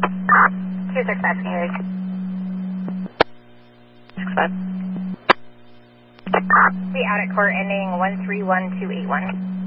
265, can you hear me? 65. Be out at court ending 131281.